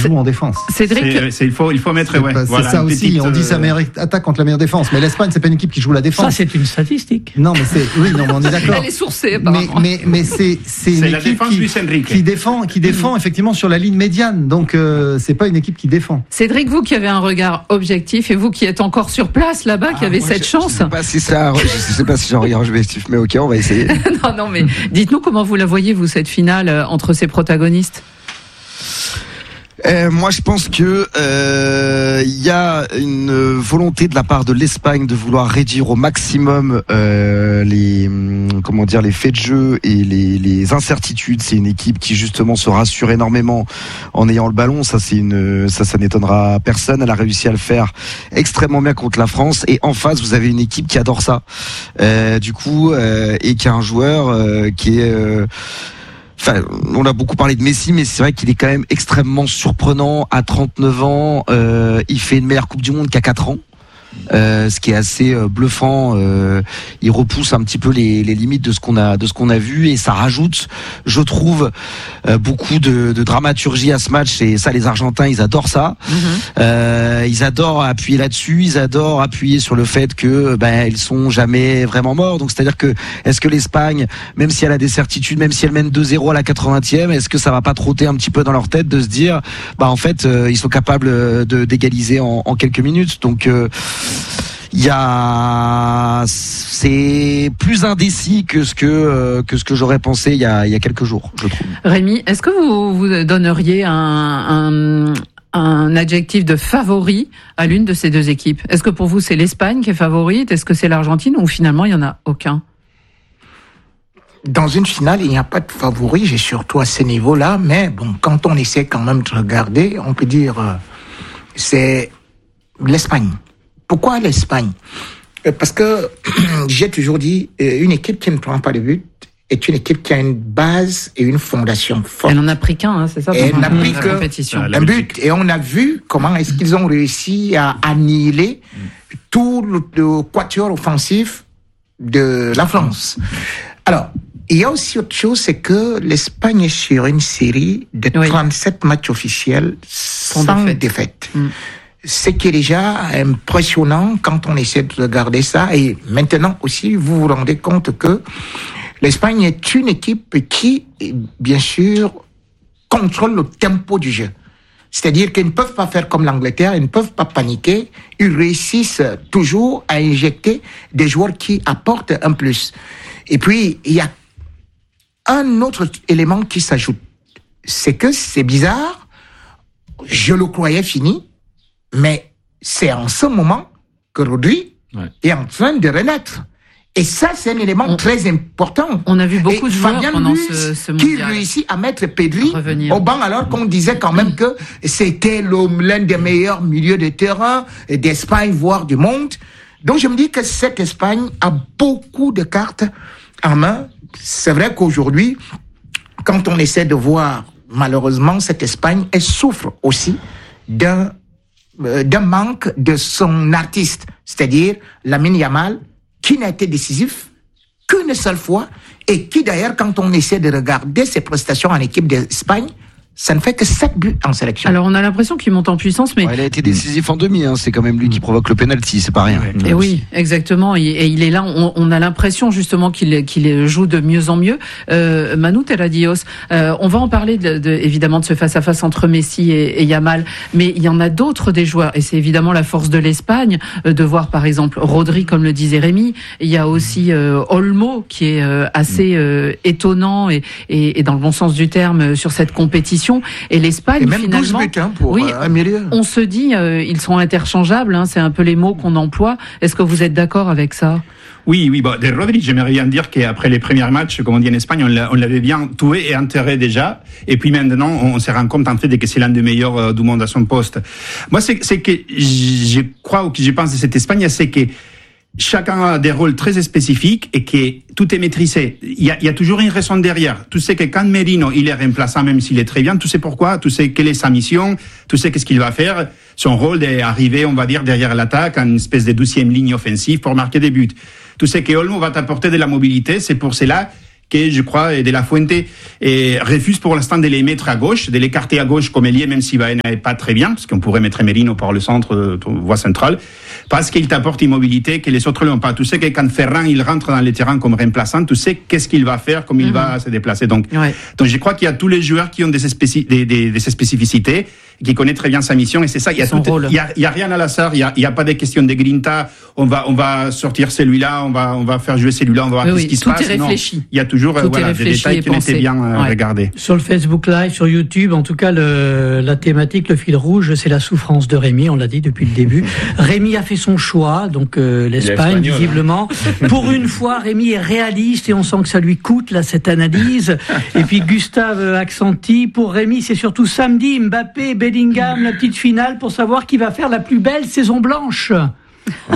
joue en défense. Cédric, il faut mettre. C'est ça aussi. On dit sa meilleure attaque contre la meilleure défense. Mais l'Espagne, c'est pas une équipe qui joue la défense. Ça, c'est une statistique. Non, mais on est d'accord. Elle est sourcée, apparemment. Mais c'est une équipe qui défend effectivement sur la ligne médiane. Donc, c'est pas une équipe qui défend. Cédric, vous qui avez un regard objectif et vous qui êtes encore sur place là-bas, qui avez cette chance. Je sais pas si j'ai un regard objectif, mais ok, on va essayer. non, mais dites-nous comment vous la voyez, vous, cette finale entre ces protagonistes. Moi, je pense que y a une volonté de la part de l'Espagne de vouloir réduire au maximum les faits de jeu et les incertitudes. C'est une équipe qui justement se rassure énormément en ayant le ballon. Ça n'étonnera personne. Elle a réussi à le faire extrêmement bien contre la France. Et en face, vous avez une équipe qui adore ça. Et qui a un joueur qui est Enfin, on a beaucoup parlé de Messi, mais c'est vrai qu'il est quand même extrêmement surprenant. À 39 ans, il fait une meilleure Coupe du Monde qu'à 4 ans. Ce qui est assez bluffant. Il repousse un petit peu les limites de ce qu'on a vu, et ça rajoute, je trouve, beaucoup de dramaturgie à ce match. Et ça, les Argentins, ils adorent ça. Ils adorent appuyer là-dessus. Ils adorent appuyer sur le fait que ils sont jamais vraiment morts. Donc c'est-à-dire que est-ce que l'Espagne, même si elle a des certitudes, même si elle mène 2-0 à la 80e, est-ce que ça va pas trotter un petit peu dans leur tête de se dire en fait ils sont capables d'égaliser en quelques minutes. Donc c'est plus indécis que ce que j'aurais pensé il y a quelques jours, je trouve. Rémi, est-ce que vous donneriez un adjectif de favori à l'une de ces deux équipes? Est-ce que pour vous c'est l'Espagne qui est favorite? Est-ce que c'est l'Argentine, ou finalement il y en a aucun? Dans une finale, il n'y a pas de favori, j'ai surtout à ce niveau-là, mais bon, quand on essaie quand même de regarder, on peut dire c'est l'Espagne. Pourquoi l'Espagne? Parce que j'ai toujours dit, une équipe qui ne prend pas de but est une équipe qui a une base et une fondation forte. Elle n'en a pris qu'un, c'est ça? Elle n'a pris qu'un but. Et on a vu comment est-ce qu'ils ont réussi à annihiler tout le quatuor offensif de la France. Alors, il y a aussi autre chose, c'est que l'Espagne est sur une série de 37 matchs officiels sans défaite. Ce qui est déjà impressionnant quand on essaie de regarder ça. Et maintenant aussi, vous vous rendez compte que l'Espagne est une équipe qui, bien sûr, contrôle le tempo du jeu. C'est-à-dire qu'ils ne peuvent pas faire comme l'Angleterre, ils ne peuvent pas paniquer. Ils réussissent toujours à injecter des joueurs qui apportent un plus. Et puis, il y a un autre élément qui s'ajoute. C'est que c'est bizarre. Je le croyais fini. Mais c'est en ce moment que Rodri est en train de renaître. Et ça, c'est un élément très important. On a vu beaucoup de joueurs pendant ce mondial qui réussit à mettre Pedri au banc, alors qu'on disait quand même que c'était l'un des meilleurs milieux de terrain d'Espagne, voire du monde. Donc je me dis que cette Espagne a beaucoup de cartes en main. C'est vrai qu'aujourd'hui, quand on essaie de voir, malheureusement, cette Espagne, elle souffre aussi d'un manque de son artiste, c'est-à-dire Lamine Yamal, qui n'a été décisif qu'une seule fois, et qui d'ailleurs, quand on essaie de regarder ses prestations en équipe d'Espagne, ça ne fait que 7 buts en sélection. Alors on a l'impression qu'il monte en puissance, mais... il a été décisif en demi, c'est quand même lui qui provoque le penalty, c'est pas rien. Et oui, exactement, et il est là, on a l'impression justement qu'il joue de mieux en mieux. Manu Terradios, on va en parler évidemment de ce face-à-face entre Messi et Yamal, mais il y en a d'autres des joueurs, et c'est évidemment la force de l'Espagne, de voir par exemple Rodri, comme le disait Rémi. Il y a aussi Olmo, qui est assez étonnant, et dans le bon sens du terme, sur cette compétition. Et l'Espagne, même finalement, 12 buts pour un milieu. On se dit, ils sont interchangeables, c'est un peu les mots qu'on emploie. Est-ce que vous êtes d'accord avec ça? Oui, de Rodri, j'aimerais bien dire qu'après les premiers matchs, comme on dit en Espagne, on l'avait bien tué et enterré déjà. Et puis maintenant, on se rend compte en fait que c'est l'un des meilleurs du monde à son poste. Moi, c'est que je crois, ou que je pense de cette Espagne, c'est que chacun a des rôles très spécifiques et que tout est maîtrisé. Il y a toujours une raison derrière. Tu sais que quand Merino, il est remplaçant, même s'il est très bien, tu sais pourquoi, tu sais quelle est sa mission, tu sais qu'est-ce qu'il va faire. Son rôle est d'arriver, on va dire, derrière l'attaque, en une espèce de 12e ligne offensive pour marquer des buts. Tu sais que Olmo va t'apporter de la mobilité, c'est pour cela que je crois De La Fuente refuse pour l'instant de les mettre à gauche, de l'écarter à gauche comme ailier, même si Baena n'est pas très bien, parce qu'on pourrait mettre Merino par le centre, voie centrale, parce qu'il t'apporte une mobilité que les autres n'ont pas. Tu sais que quand Ferran il rentre dans le terrain comme remplaçant, tu sais qu'est-ce qu'il va faire, comment il va se déplacer. Donc je crois qu'il y a tous les joueurs qui ont des spécificités, qui connaissent très bien sa mission, et c'est ça. Il y a rien à l'hasard. Il y a pas de questions de grinta. On va sortir celui-là, on va faire jouer celui-là, on va voir ce qui se passe. Tout est réfléchi. Non, il y a toujours des détails qui ont été bien regardés. Sur le Facebook Live, sur YouTube, en tout cas, la thématique, le fil rouge, c'est la souffrance de Rémi. On l'a dit depuis le début. Rémi a fait son choix, donc l'Espagne, visiblement. Pour une fois, Rémi est réaliste et on sent que ça lui coûte là cette analyse. Et puis Gustave Accenti, pour Rémi, c'est surtout samedi, Mbappé, Bellingham, la petite finale pour savoir qui va faire la plus belle saison blanche. Non,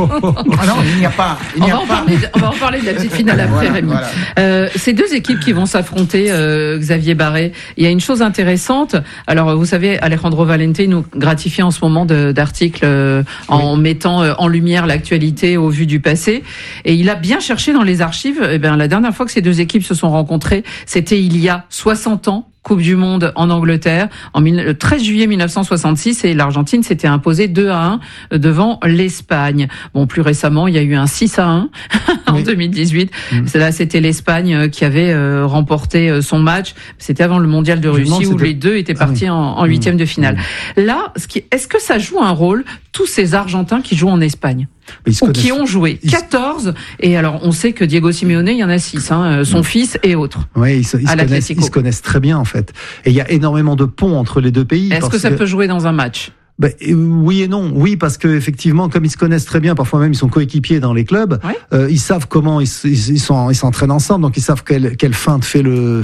il n'y a pas. On va en parler de la petite finale après, Rémi. Ces deux équipes qui vont s'affronter, Xavier Barré. Il y a une chose intéressante. Alors, vous savez, Alejandro Valente nous gratifie en ce moment d'articles en mettant en lumière l'actualité au vu du passé. Et il a bien cherché dans les archives. Eh bien, la dernière fois que ces deux équipes se sont rencontrées, c'était il y a 60 ans. Coupe du Monde en Angleterre, le 13 juillet 1966, et l'Argentine s'était imposée 2-1 devant l'Espagne. Bon, plus récemment, il y a eu un 6-1 en 2018. Là, c'était l'Espagne qui avait remporté son match. C'était avant le Mondial de Russie où les deux étaient partis en huitième de finale. Là, est-ce que ça joue un rôle, tous ces Argentins qui jouent en Espagne? Ou qui ont joué 14, et alors on sait que Diego Simeone, il y en a 6, son fils et autres. Oui, ils se connaissent très bien en fait. Et il y a énormément de ponts entre les deux pays. Est-ce que ça peut jouer dans un match? Oui et non. Oui, parce que effectivement, comme ils se connaissent très bien, parfois même ils sont coéquipiers dans les clubs. Ils savent comment ils s'entraînent ensemble, donc ils savent quelle feinte fait le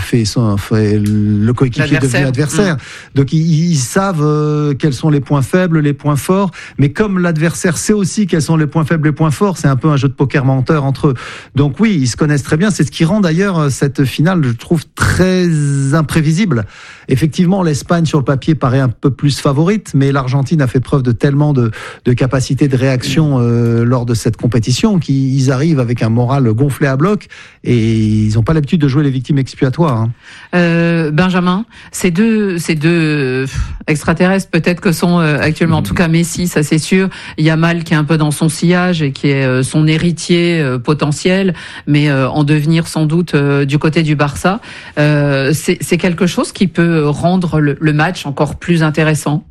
coéquipier devenu adversaire. Donc ils savent quels sont les points faibles, les points forts. Mais comme l'adversaire sait aussi quels sont les points faibles, les points forts, c'est un peu un jeu de poker menteur entre eux. Donc oui, ils se connaissent très bien. C'est ce qui rend d'ailleurs cette finale, je trouve, très imprévisible. Effectivement, l'Espagne sur le papier paraît un peu plus favorite, mais l'Argentine a fait preuve de tellement de capacité de réaction lors de cette compétition qu'ils arrivent avec un moral gonflé à bloc, et ils n'ont pas l'habitude de jouer les victimes expiatoires. Benjamin, ces deux extraterrestres peut-être que sont actuellement, en tout cas Messi, ça c'est sûr, Yamal qui est un peu dans son sillage et qui est son héritier potentiel, mais en devenir sans doute du côté du Barça, c'est quelque chose qui peut rendre le match encore plus intéressant.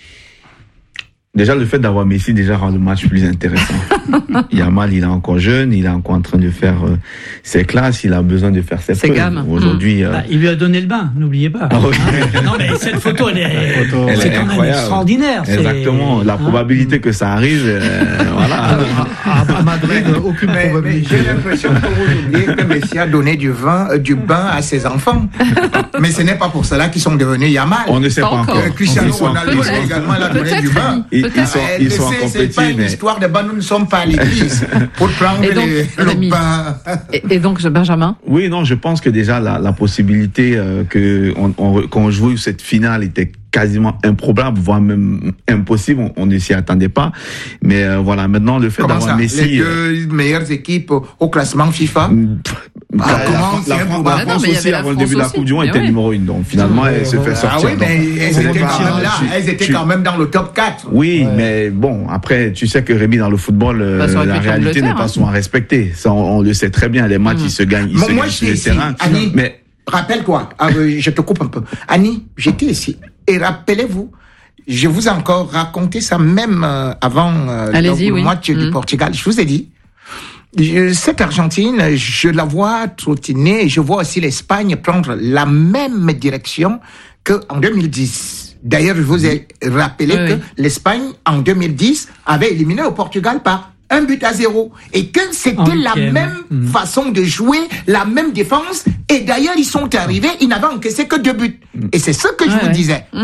Déjà, le fait d'avoir Messi rend le match plus intéressant. Yamal, il est encore jeune, il est encore en train de faire ses classes, il a besoin de faire ses preuves. Aujourd'hui, il lui a donné le bain, n'oubliez pas. Non, mais cette photo, elle est quand même extraordinaire. Exactement. La probabilité que ça arrive, voilà. À Madrid, aucune probabilité. J'ai l'impression que vous oubliez que Messi a donné du bain à ses enfants. Mais ce n'est pas pour cela qu'ils sont devenus Yamal. On ne sait pas encore. Cristiano Ronaldo également a donné du bain. Ils sont en compétition. C'est pas une histoire de bain, nous ne sommes pas à l'église pour prendre le bain. Et donc, Benjamin? Oui, non, je pense que déjà la possibilité qu'on joue cette finale était quasiment improbable, voire même impossible. On ne s'y attendait pas. Mais voilà, maintenant le fait d'avoir Messi, les deux meilleures équipes au classement FIFA. La France aussi, avant le début de la Coupe du Monde, était numéro 1. Donc finalement, elle se fait sortir. Ah oui, mais elles étaient quand même dans le top 4. Oui, mais bon, après, tu sais que Rémi, dans le football, la réalité n'est pas souvent respectée. Ça, on le sait très bien. Les matchs, ils se gagnent sur le terrain. Annie, mais rappelle-toi, je te coupe un peu. Annie, j'étais ici. Et rappelez-vous, je vous ai encore raconté ça même avant le match du Portugal. Je vous ai dit, cette Argentine, je la vois trottiner, et je vois aussi l'Espagne prendre la même direction qu'en 2010. D'ailleurs, je vous ai rappelé que l'Espagne, en 2010, avait éliminé le Portugal par 1-0. Et que c'était la même façon de jouer, la même défense. Et d'ailleurs, ils sont arrivés, ils n'avaient encaissé que 2 buts. Et c'est ce que je vous disais. Voilà.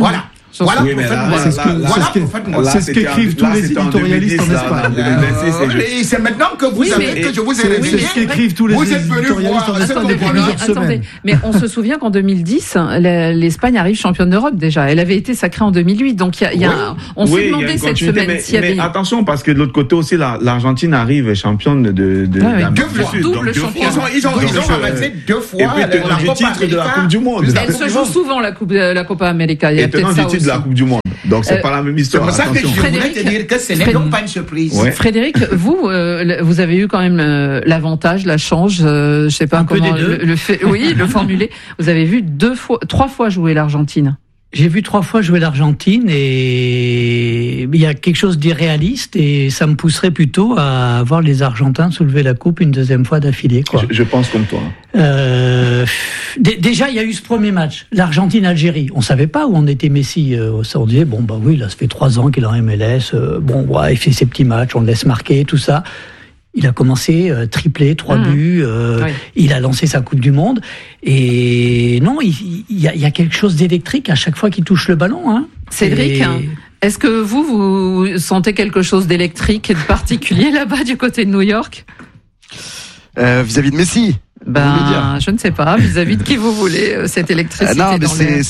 Voilà, c'est ce qu'écrivent tous les éditorialistes en Espagne. C'est maintenant que je vous ai révélé. C'est ce qu'écrivent tous les éditorialistes en Espagne depuis plusieurs semaines. Mais on se souvient qu'en 2010, l'Espagne arrive championne d'Europe déjà. Elle avait été sacrée en 2008. Donc on s'est demandé cette semaine s'il y avait... Mais attention, parce que de l'autre côté aussi, l'Argentine arrive championne de double championne. Ils ont ramassé 2 fois le titre de la Coupe du Monde. Elle se joue souvent la Copa América. Il y a peut-être ça aussi. De la Coupe du Monde. Donc c'est pas la même histoire. C'est pour ça que je voulais te dire que ce n'est donc pas une surprise. Ouais. Frédéric, vous avez eu quand même l'avantage, la chance, je sais pas comment le formuler. Vous avez vu 3 fois jouer l'Argentine. J'ai vu 3 fois jouer l'Argentine et il y a quelque chose d'irréaliste et ça me pousserait plutôt à voir les Argentins soulever la coupe une 2e fois d'affilée. Je pense comme toi. Déjà, il y a eu ce premier match, l'Argentine-Algérie. On savait pas où on était Messi. On disait, là, ça fait 3 ans qu'il est en MLS. Il fait ses petits matchs, on le laisse marquer, tout ça. Il a commencé triplé, 3 buts. Il a lancé sa Coupe du Monde. Et non, il y a quelque chose d'électrique à chaque fois qu'il touche le ballon. Hein. Cédric, est-ce que vous sentez quelque chose d'électrique et de particulier là-bas du côté de New York vis-à-vis de Messi? Je ne sais pas, vis-à-vis de qui vous voulez, cette électricité. Non, mais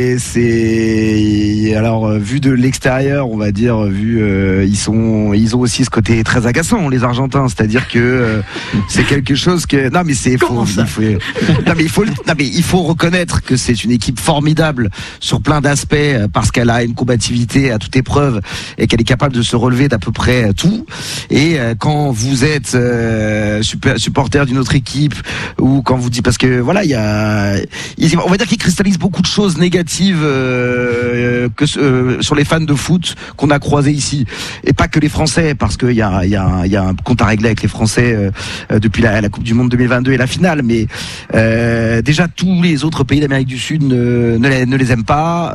c'est alors vu de l'extérieur, on va dire, ils ont aussi ce côté très agaçant, les Argentins, c'est-à-dire que c'est quelque chose que il faut reconnaître que c'est une équipe formidable sur plein d'aspects parce qu'elle a une combativité à toute épreuve et qu'elle est capable de se relever d'à peu près tout. Et quand vous êtes supporter d'une autre équipe, ou quand vous dites, parce que voilà, on va dire qu'il cristallise beaucoup de choses négatives sur les fans de foot qu'on a croisés ici, et pas que les Français, parce qu'il y a un compte à régler avec les Français depuis la Coupe du Monde 2022 et la finale, mais déjà tous les autres pays d'Amérique du Sud ne les aiment pas.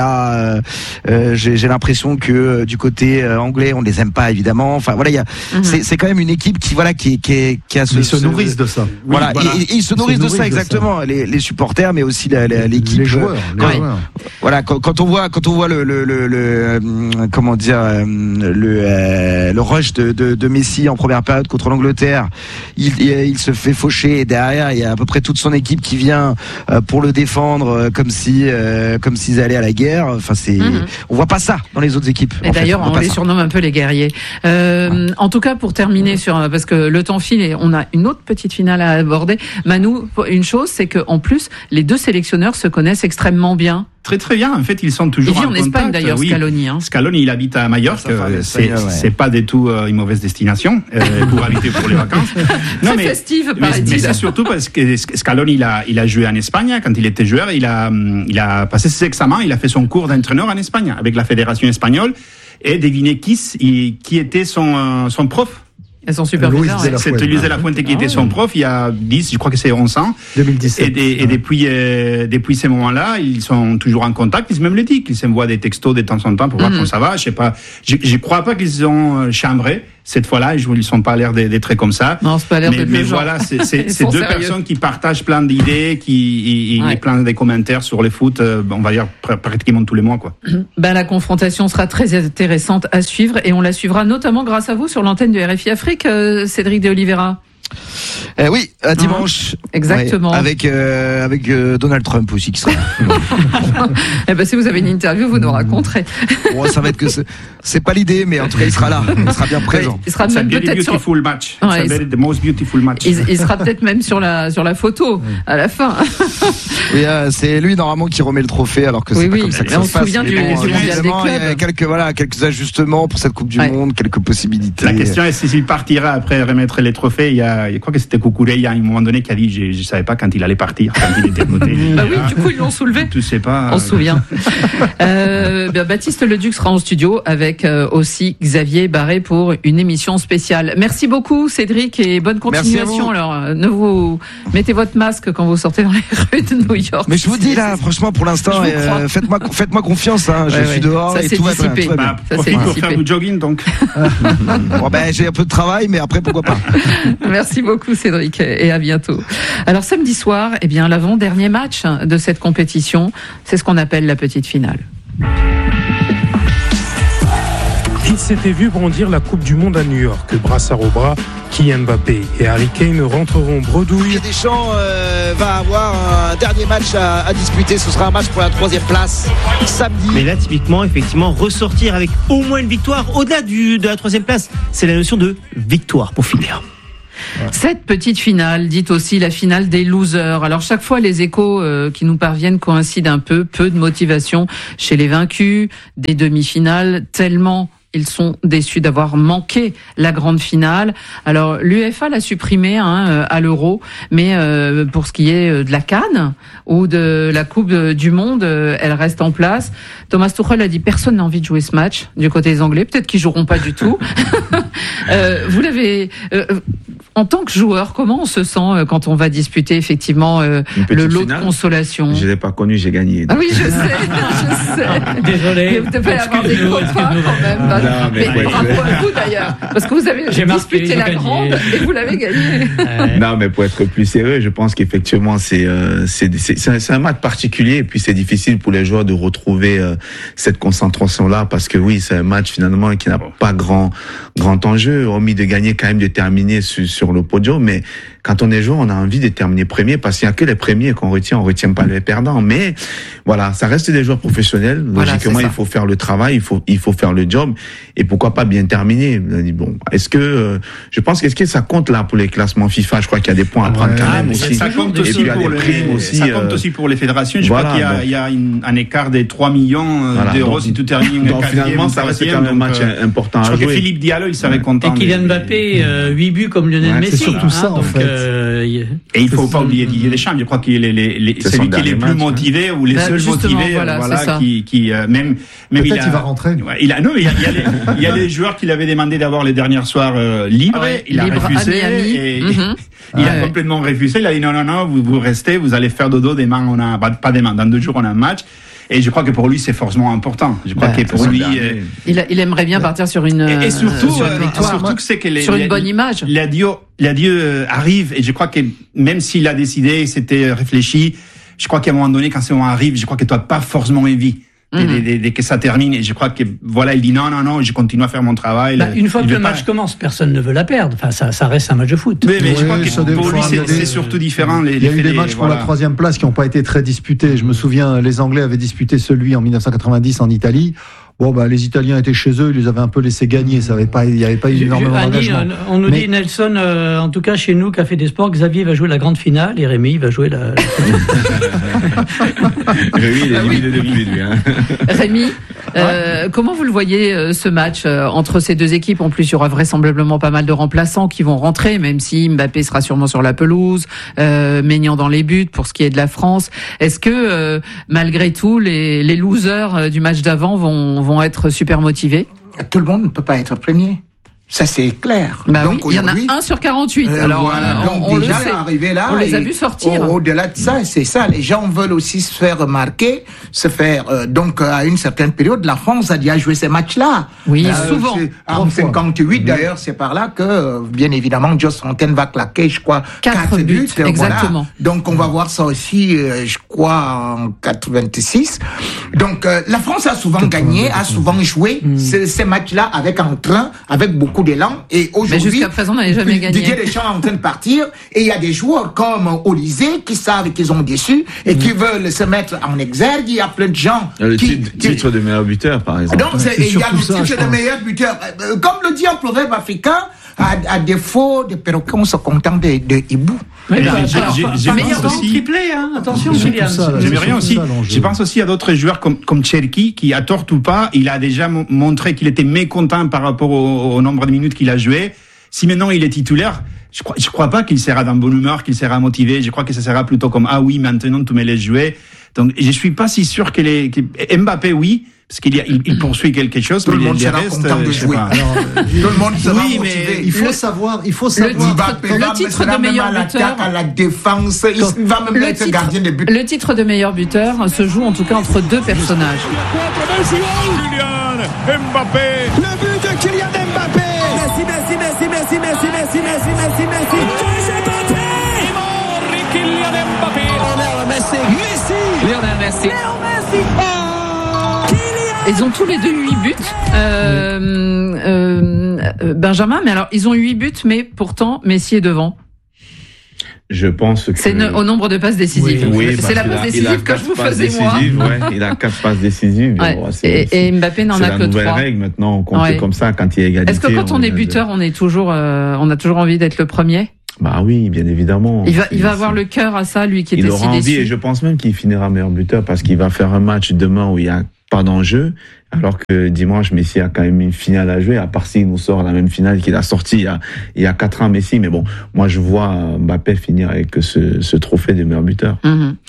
J'ai l'impression que du côté anglais, on les aime pas évidemment. Enfin voilà, c'est quand même une équipe qui a ils se nourrissent de ça. Voilà. Et ils se nourrissent de ça exactement, les supporters, mais aussi l'équipe. Les joueurs. Voilà, quand on voit le rush de Messi en première période contre l'Angleterre, il se fait faucher et derrière il y a à peu près toute son équipe qui vient pour le défendre comme s'ils allaient à la guerre. Enfin on voit pas ça dans les autres équipes. Et d'ailleurs on les surnomme un peu les guerriers. En tout cas, pour terminer parce que le temps file et on a une autre petite finale à aborder. Manu, une chose, c'est qu'en plus, les 2 sélectionneurs se connaissent extrêmement bien. Très très bien. En fait, ils sont toujours en contact. Il vit en Espagne d'ailleurs, Scaloni. Scaloni, il habite à Majorque. C'est pas du tout une mauvaise destination pour habiter pour les vacances. Non, mais festive, paraît-il. Mais c'est surtout parce que Scaloni, il a joué en Espagne quand il était joueur. Il a passé ses examens. Il a fait son cours d'entraîneur en Espagne avec la fédération espagnole. Et devinez qui était son prof. Elles sont super bizarres. C'était Luis de la Fuente qui était son prof il y a 10, je crois que c'est 11 ans. 2017. Et depuis ces moments-là, ils sont toujours en contact. Ils se même le disent qu'ils s'envoient des textos de temps en temps pour voir comment ça va. Je sais pas. Je crois pas qu'ils ont chambré cette fois-là. Ils sont pas l'air d'être très comme ça. Non, c'est pas l'air mais voilà, c'est 2 personnes qui partagent plein d'idées, et plein de commentaires sur le foot. On va dire pratiquement tous les mois, quoi. La confrontation sera très intéressante à suivre et on la suivra notamment grâce à vous sur l'antenne de RFI Afrique, Cédric de Oliveira. Oui, à dimanche. Exactement. Avec Donald Trump aussi qui sera là. Si vous avez une interview, vous nous raconterez. Ça va être que c'est pas l'idée, mais en tout cas il sera là, il sera bien présent. Il sera même peut-être sur match. The most beautiful match. Il sera peut-être même sur la photo à la fin. Oui, c'est lui normalement qui remet le trophée, alors que c'est pas comme ça que ça se passe. On se souvient du mondial des clubs. Il y a quelques ajustements pour cette Coupe du Monde, quelques possibilités. La question est s'il partira après remettre les trophées. Je crois que c'était Cucurella à un moment donné qui a dit je savais pas quand il allait partir, quand il était à côté. Oui, du coup ils l'ont soulevé. Tu sais pas. On se souvient. Baptiste Leduc sera en studio avec aussi Xavier Barré pour une émission spéciale. Merci beaucoup Cédric et bonne continuation. Alors mettez votre masque quand vous sortez dans les rues de New York. Mais je vous dis là, franchement pour l'instant, faites-moi confiance. Je suis dehors ça et tout va bien. Profite pour faire du jogging donc. J'ai un peu de travail, mais après pourquoi pas. Merci beaucoup Cédric et à bientôt. Alors samedi soir, l'avant-dernier match de cette compétition, c'est ce qu'on appelle la petite finale. Il s'était vu brandir la Coupe du Monde à New York, brassard au bras. Kylian Mbappé et Harry Kane rentreront bredouille. Deschamps va avoir un dernier match à disputer. Ce sera un match pour la 3e place samedi. Mais là, typiquement, effectivement, ressortir avec au moins une victoire au-delà de la 3e place, c'est la notion de victoire pour finir. Cette petite finale, dite aussi la finale des losers. Alors chaque fois, les échos qui nous parviennent coïncident un peu de motivation chez les vaincus, des demi-finales, tellement ils sont déçus d'avoir manqué la grande finale. Alors l'UEFA l'a supprimé à l'Euro, mais pour ce qui est de la CAN ou de la Coupe du Monde, elle reste en place. Thomas Tuchel a dit personne n'a envie de jouer ce match du côté des Anglais. Peut-être qu'ils joueront pas du tout. Vous l'avez. En tant que joueur, comment on se sent quand on va disputer effectivement le lot de consolation ? Je l'ai pas connu, j'ai gagné. Ah oui, je sais. Désolé. Vous devez avoir des copains quand même. Non, mais bravo à vous d'ailleurs, parce que vous avez disputé la grande et vous l'avez gagnée. Non, mais pour être plus sérieux, je pense qu'effectivement c'est un match particulier et puis c'est difficile pour les joueurs de retrouver cette concentration là parce que oui, c'est un match finalement qui n'a pas grand enjeu, hormis de gagner quand même, de terminer sur le podium, mais quand on est joueur, on a envie de terminer premier parce qu'il n'y a que les premiers qu'on retient, on retient pas les perdants. Mais voilà, ça reste des joueurs professionnels. Logiquement, il faut faire le travail, il faut faire le job et pourquoi pas bien terminer. Bon, est-ce que ça compte là pour les classements FIFA ? Je crois qu'il y a des points à prendre quand même aussi. Ça compte aussi pour ça compte aussi pour les fédérations. Je crois qu'il y a un écart des 3 millions d'euros si tout termine. Donc finalement, ça reste quand même un match important à jouer. Je crois que Philippe Diallo, il serait content. Et Kylian Mbappé, 8 buts comme Lionel Messi. C'est surtout ça en fait. Et il faut pas oublier Didier Deschamps. Je crois qu'il est celui qui est le plus motivé ou les seuls motivés, qui même peut-être il va rentrer. Il y a les joueurs qui l'avaient demandé d'avoir les derniers soirs libres. Il a refusé et il a complètement refusé. Il a dit non, vous restez, vous allez faire dodo. Demain on a pas demain. Dans 2 jours on a un match. Et je crois que pour lui, c'est forcément important. Je crois que pour lui, il aimerait bien partir sur une et surtout, sur une victoire, surtout que c'est que sur une bonne image. L'adieu arrive et je crois que même s'il a décidé, c'était réfléchi. Je crois qu'à un moment donné, quand ce moment arrive, je crois que tu n'as pas forcément envie. Dès que ça termine, et je crois que voilà, il dit non, je continue à faire mon travail. Une fois que le match commence, personne ne veut la perdre. Enfin, ça reste un match de foot. Mais je crois que pour lui, c'est surtout différent. Il y a eu des matchs pour la 3e place qui n'ont pas été très disputés. Je me souviens, les Anglais avaient disputé celui en 1990 en Italie. Bon, les Italiens étaient chez eux, ils les avaient un peu laissé gagner. Il n'y avait pas eu énormément d'engagement. On nous dit Nelson, en tout cas chez nous, Café des Sports, Xavier va jouer la grande finale et Rémi va jouer la. Rémi, il est limité depuis lui. Rémi, comment vous le voyez ce match entre ces deux équipes ? En plus, il y aura vraisemblablement pas mal de remplaçants qui vont rentrer, même si Mbappé sera sûrement sur la pelouse, Maignan dans les buts pour ce qui est de la France. Est-ce que malgré tout, les losers du match d'avant vont être super motivés ? Tout le monde ne peut pas être premier. Ça, c'est clair. Donc, il y en a 1 sur 48. Alors, on le sait. Arrivé là, on les a vus sortir. Au-delà de ça, c'est ça. Les gens veulent aussi se faire remarquer, donc, à une certaine période, la France a déjà joué ces matchs-là. Oui, souvent. En 58, d'ailleurs, c'est par là que, bien évidemment, Jos Fontaine va claquer, je crois, 4 buts. Exactement. Voilà. Donc, on va voir ça aussi, je crois, en 86. Donc, la France a souvent gagné, a souvent joué ces matchs-là avec entrain, avec beaucoup d'élan, et aujourd'hui, mais jusqu'à présent, on n'avait jamais gagné. Didier Deschamps est en train de partir, et il y a des joueurs comme Olysée qui savent qu'ils ont déçu et qui veulent se mettre en exergue. Il y a plein de gens titre de meilleur buteur, par exemple. Donc, il y a le titre de meilleur buteur. Comme le dit un proverbe africain, à défaut de perroquet, on se contente de hibou. Meilleur triplé, attention, Kylian. Je pense aussi à d'autres joueurs comme Cherki, qui, à tort ou pas, il a déjà montré qu'il était mécontent par rapport au nombre de minutes qu'il a joué. Si maintenant il est titulaire, je crois pas qu'il sera dans bonne humeur, qu'il sera motivé. Je crois que ça sera plutôt comme oui, maintenant tu me laisses jouer. Donc je suis pas si sûr que Mbappé, oui, parce qu'il poursuit quelque chose. Tout le monde sera content de jouer. Tout le monde sera motivé. Mais il faut savoir. Le titre de meilleur buteur. À la défense, il va même être gardien de but. Le titre de meilleur buteur se joue en tout cas entre 2 personnages. Kylian Mbappé. Le but de Kylian Mbappé. Messi. Kylian Mbappé. Lionel Messi. Ils ont tous les deux 8 buts. Benjamin, mais alors ils ont 8 buts, mais pourtant Messi est devant. Je pense que c'est au nombre de passes décisives. Oui, c'est la passe décisive que je vous faisais moi. Ouais, il a 4 passes décisives. Ouais. Bon, et Mbappé n'en a que 3. C'est la nouvelle règle maintenant, on compte comme ça quand il y a égalité. Est-ce que quand on est buteur, on a toujours envie d'être le premier? Bah oui, bien évidemment. Il va avoir le cœur à ça, lui qui était si déçu. Il aura envie, et je pense même qu'il finira meilleur buteur parce qu'il va faire un match demain où il y a pas d'enjeu. Alors que dimanche, Messi a quand même une finale à jouer, à part s'il nous sort la même finale qu'il a sorti il y a 4 ans, Messi. Mais bon, moi, je vois Mbappé finir avec ce trophée de meilleur buteur.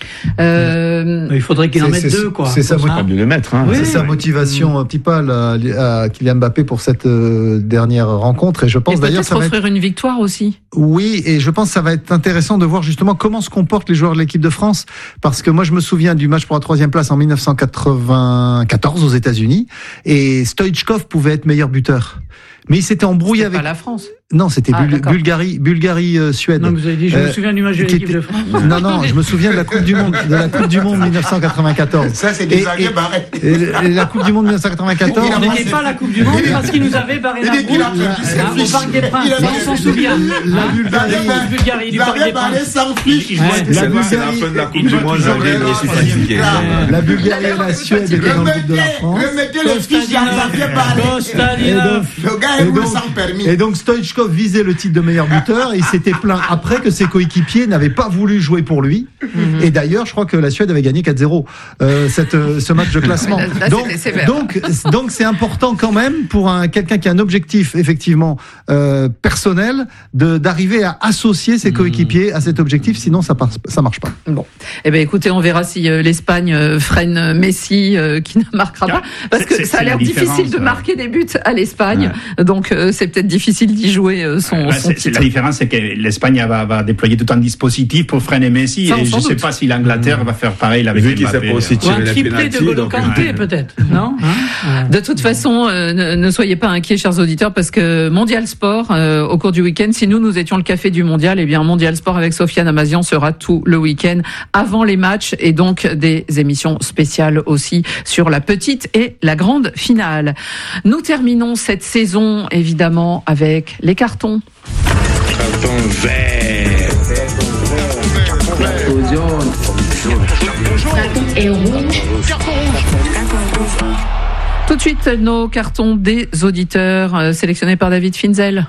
Il faudrait qu'il en mette 2, quoi. C'est ça, capable de le mettre. Hein. Oui, c'est sa motivation un petit peu à Kylian Mbappé pour cette dernière rencontre. Et je pense d'ailleurs ça va offrir une victoire aussi. Oui, et je pense que ça va être intéressant de voir justement comment se comportent les joueurs de l'équipe de France. Parce que moi, je me souviens du match pour la 3e place en 1994 aux États-Unis. Et Stoichkov pouvait être meilleur buteur. Mais il s'était embrouillé avec... pas la France. Non, c'était Bulgarie, Suède. Non, vous avez dit, je me souviens du match de l'équipe de France. Non, je me souviens de la Coupe du Monde, 1994. Ça, c'est des Xavier Barret. Et la Coupe du Monde 1994. On n'était pas la Coupe du Monde parce qu'il nous avait barré la route au Parc des Princes. On s'en souvient. La Bulgarie du Parc des Princes. La Coupe du Monde, je suis fatigué. La Bulgarie et la Suède étaient dans le groupe de la France. Remettez les fiches Xavier Barret. Le gars est sans permis. Et donc, Stoichkov visait le titre de meilleur buteur et il s'était plaint après que ses coéquipiers n'avaient pas voulu jouer pour lui. Et d'ailleurs, je crois que la Suède avait gagné 4-0 ce match de classement. Donc c'est important quand même pour quelqu'un qui a un objectif effectivement personnel d'arriver à associer ses coéquipiers à cet objectif, sinon ça marche pas. Bon, eh ben écoutez, on verra si l'Espagne freine Messi qui ne marquera pas, parce que ça a l'air difficile de marquer des buts à l'Espagne, donc c'est peut-être difficile d'y jouer son titre. La différence, c'est que l'Espagne va déployer tout un dispositif pour freiner Messi, et je ne sais pas si l'Angleterre va faire pareil avec Mbappé. Ou un triplé de N'Golo Kanté, peut-être, non? De toute façon, ne soyez pas inquiets, chers auditeurs, parce que Mondial Sport, au cours du week-end, si nous étions le café du Mondial, eh bien Mondial Sport avec Sofiane Amazian sera tout le week-end avant les matchs, et donc des émissions spéciales aussi sur la petite et la grande finale. Nous terminons cette saison évidemment avec les cartons. Carton vert. Carton et rouge. Tout de suite, nos cartons des auditeurs sélectionnés par David Finzel.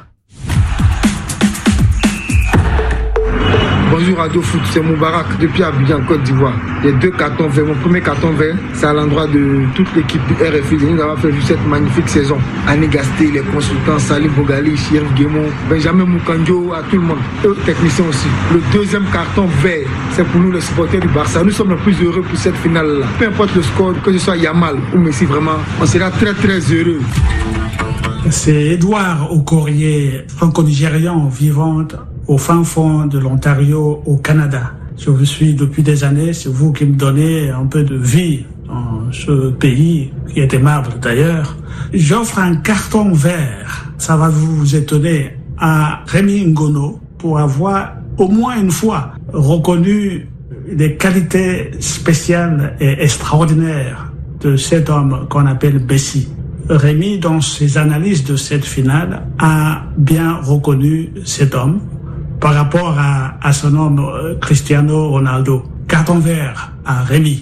Bonjour Radio Foot, c'est Moubarak depuis Abidjan, Côte d'Ivoire. Les 2 cartons verts. Mon premier carton vert, c'est à l'endroit de toute l'équipe du RFI de nous avoir fait juste cette magnifique saison. Annie Gasté, les consultants, Salim Bogali, Chirif Guémon, Benjamin Moukandio, à tout le monde. Et aux techniciens aussi. Le deuxième carton vert, c'est pour nous les supporters du Barça. Nous sommes les plus heureux pour cette finale-là. Peu importe le score, que ce soit Yamal ou Messi, vraiment, on sera très très heureux. C'est Edouard Okorie, franco-nigérian vivant au fin fond de l'Ontario, au Canada. Je vous suis depuis des années, c'est vous qui me donnez un peu de vie dans ce pays, qui est aimable d'ailleurs. J'offre un carton vert, ça va vous étonner, à Rémi Ngono pour avoir au moins une fois reconnu les qualités spéciales et extraordinaires de cet homme qu'on appelle Messi. Rémi, dans ses analyses de cette finale, a bien reconnu cet homme par rapport à son homme Cristiano Ronaldo. Carton vert à Rémi.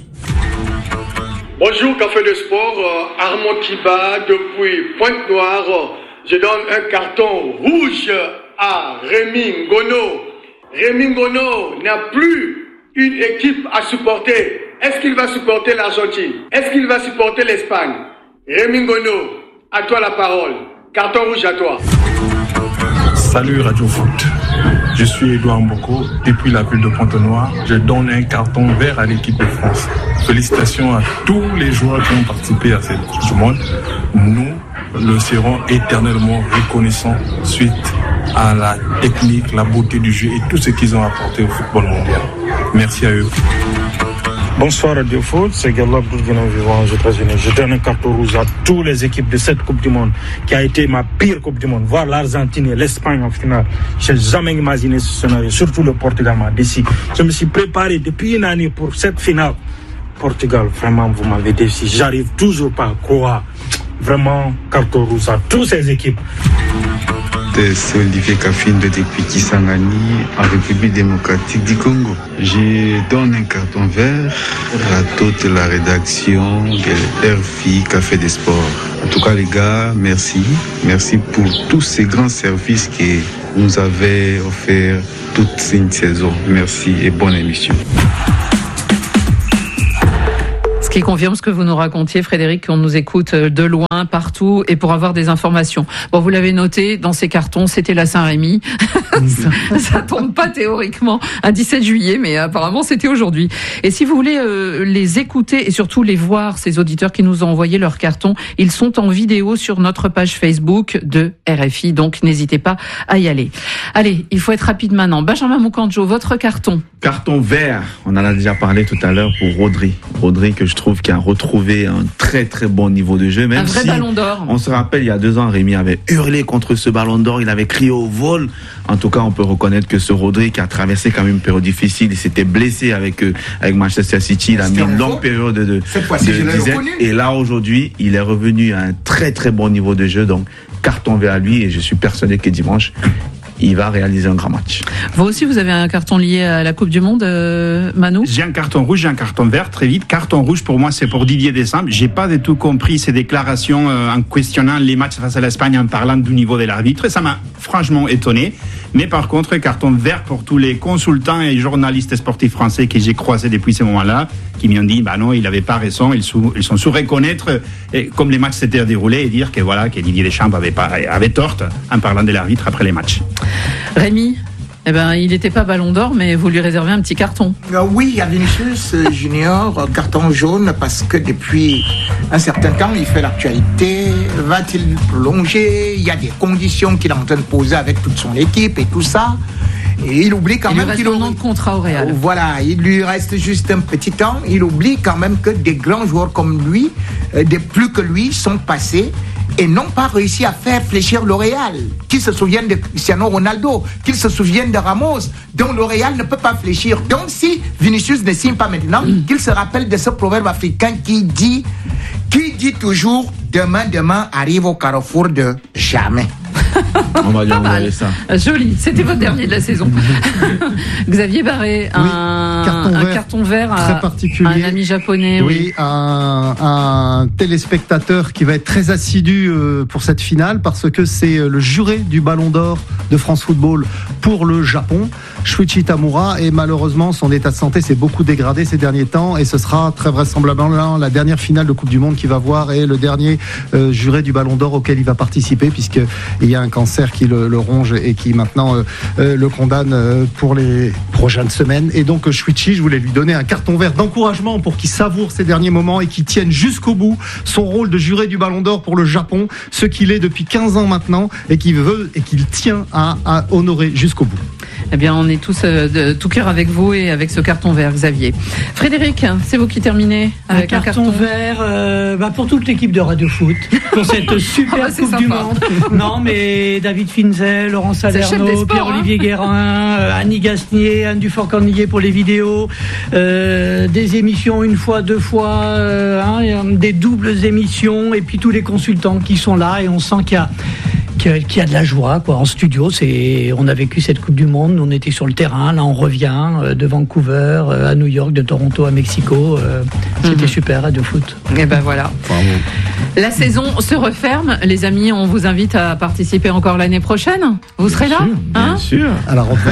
Bonjour Café de Sport, Armand Kiba depuis Pointe-Noire. Je donne un carton rouge à Rémi Ngono. Rémi Ngono n'a plus une équipe à supporter. Est-ce qu'il va supporter l'Argentine? Est-ce qu'il va supporter l'Espagne? Rémi Ngono, à toi la parole. Carton rouge à toi. Salut Radio Foot. Je suis Edouard Mboko, depuis la ville de Pointe-Noire. Je donne un carton vert à l'équipe de France. Félicitations à tous les joueurs qui ont participé à cette Coupe du Monde. Nous le serons éternellement reconnaissants suite à la technique, la beauté du jeu et tout ce qu'ils ont apporté au football mondial. Merci à eux. Bonsoir Radio Foot, c'est Gallab Bourguignon vivant aux États-Unis. Je donne un carton rouge à toutes les équipes de cette Coupe du Monde, qui a été ma pire Coupe du Monde. Voir l'Argentine et l'Espagne en finale, je n'ai jamais imaginé ce scénario, surtout le Portugal m'a déçu. Je me suis préparé depuis une année pour cette finale. Portugal, vraiment, vous m'avez déçu. J'arrive toujours pas à croire. Vraiment, carton rouge à toutes ces équipes. C'est Olivier Kafinde depuis Kisangani, en République démocratique du Congo. Je donne un carton vert à toute la rédaction de RFI Café des Sports. En tout cas, les gars, merci. Merci pour tous ces grands services que vous nous avez offerts toute une saison. Merci et bonne émission. Ce qui confirme ce que vous nous racontiez, Frédéric, qu'on nous écoute de loin, partout, et pour avoir des informations. Bon, vous l'avez noté, dans ces cartons, c'était la Saint-Rémy. Ça tombe pas théoriquement un 17 juillet, mais apparemment c'était aujourd'hui. Et si vous voulez les écouter et surtout les voir, ces auditeurs qui nous ont envoyé leurs cartons, ils sont en vidéo sur notre page Facebook de RFI, donc n'hésitez pas à y aller. Allez, il faut être rapide maintenant. Benjamin Moukandjo, votre carton. Carton vert, on en a déjà parlé tout à l'heure pour Rodri. Rodri que je trouve qui a retrouvé un très très bon niveau de jeu. Même un vrai si ballon d'or. On se rappelle, il y a 2 ans, Rémi avait hurlé contre ce ballon d'or, il avait crié au vol. En tout cas, on peut reconnaître que ce Rodri qui a traversé quand même une période difficile, il s'était blessé avec Manchester City, il a mis une longue période de dizaine. Et là, aujourd'hui, il est revenu à un très très bon niveau de jeu. Donc, carton vert à lui et je suis persuadé que dimanche, il va réaliser un grand match. Vous aussi, vous avez un carton lié à la Coupe du Monde, Manu? J'ai un carton rouge, j'ai un carton vert, très vite. Carton rouge, pour moi, c'est pour Didier Deschamps. J'ai pas du tout compris ses déclarations en questionnant les matchs face à l'Espagne, en parlant du niveau de l'arbitre. Ça m'a franchement étonné. Mais par contre, carton vert pour tous les consultants et journalistes sportifs français que j'ai croisés depuis ce moment-là, qui m'ont dit, bah non, il avait pas raison, ils sont sous reconnaître comme les matchs s'étaient déroulés et dire que voilà, que Didier Deschamps avait tort en parlant de l'arbitre après les matchs. Rémi, il n'était pas ballon d'or, mais vous lui réservez un petit carton. Oui, il y a Vinicius Junior, carton jaune, parce que depuis un certain temps, il fait l'actualité. Va-t-il prolonger? Il y a des conditions qu'il est en train de poser avec toute son équipe et tout ça. Et il oublie quand même qu'il a un contrat au Real. Voilà, il lui reste juste un petit temps. Il oublie quand même que des grands joueurs comme lui, des plus que lui, sont passés et n'ont pas réussi à faire fléchir le Real. Qu'ils se souviennent de Cristiano Ronaldo, qu'ils se souviennent de Ramos, dont le Real ne peut pas fléchir. Donc si Vinicius ne signe pas maintenant, qu'il se rappelle de ce proverbe africain qui dit toujours demain arrive au carrefour de jamais. On va lui envoyer ça. Joli, c'était votre dernier de la saison. Xavier Barré, un carton vert très particulier. À un ami japonais. Oui, un téléspectateur qui va être très assidu pour cette finale parce que c'est le juré du Ballon d'Or de France Football pour le Japon, Shuichi Tamura, et malheureusement son état de santé s'est beaucoup dégradé ces derniers temps et ce sera très vraisemblablement la dernière finale de Coupe du Monde qu'il va voir et le dernier juré du Ballon d'Or auquel il va participer puisqu'il y a un cancer qui le ronge et qui maintenant le condamne pour les prochaines semaines. Et donc Shuichi, je voulais lui donner un carton vert d'encouragement pour qu'il savoure ces derniers moments et qu'il tienne jusqu'au bout son rôle de juré du Ballon d'Or pour le Japon, ce qu'il est depuis 15 ans maintenant et qu'il veut et qu'il tient à honorer jusqu'au bout. Eh bien, on est tous de tout cœur avec vous et avec ce carton vert, Xavier. Frédéric, c'est vous qui terminez avec un carton vert pour toute l'équipe de Radio Foot, pour cette super Coupe du Monde. Non, mais David Finzel, Laurent Salerno, Pierre-Olivier Guérin, Annie Gasnier, Anne Dufort-Cornillet pour les vidéos, des émissions une fois, 2 fois, des doubles émissions, et puis tous les consultants qui sont là, et on sent qu'il y a de la joie en studio. On a vécu cette Coupe du Monde, on était sur le terrain, là on revient de Vancouver à New York, de Toronto à Mexico. C'était super, Radio Foot. Et ben voilà. Bravo. La saison se referme, les amis. On vous invite à participer encore l'année prochaine. Vous serez là, bien sûr. À la rentrée.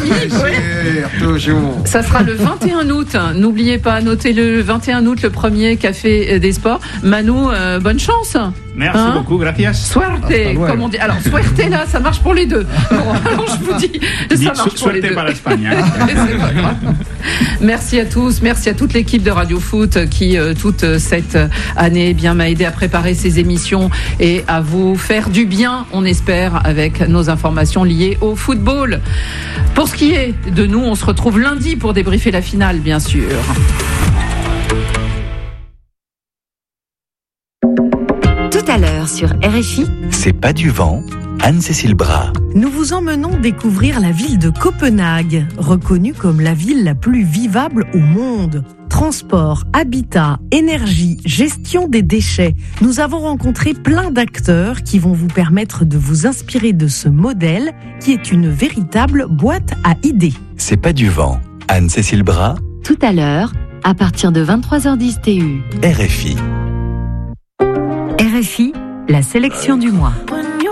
Toujours. Ça sera le 21 août. N'oubliez pas, notez le 21 août, le premier Café des Sports. Manu, bonne chance. Merci beaucoup, gracias. Suerte, comme on dit. Alors, suerte là, ça marche pour les deux. Bon, alors je vous dis, ça marche pour les deux. Par l'Espagne. C'est pas grave. Merci à tous, merci à toute l'équipe de Radio Foot qui, toute cette année, m'a aidé à préparer ces émissions et à vous faire du bien, on espère, avec nos informations liées au football. Pour ce qui est de nous, on se retrouve lundi pour débriefer la finale, bien sûr. Tout à l'heure sur RFI, C'est pas du vent, Anne-Cécile Bras. nous vous emmenons découvrir la ville de Copenhague, reconnue comme la ville la plus vivable au monde. transport, habitat, énergie, gestion des déchets. Nous avons rencontré plein d'acteurs qui vont vous permettre de vous inspirer de ce modèle qui est une véritable boîte à idées. C'est pas du vent. Anne-Cécile Bras. Tout à l'heure, à partir de 23h10 TU. RFI. RFI, la sélection du mois.